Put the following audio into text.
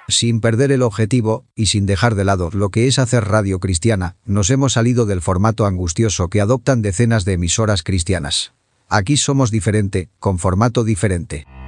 Sin perder el objetivo, y sin dejar de lado lo que es hacer radio cristiana, nos hemos salido del formato angustioso que adoptan decenas de emisoras cristianas. Aquí somos diferente, con formato diferente.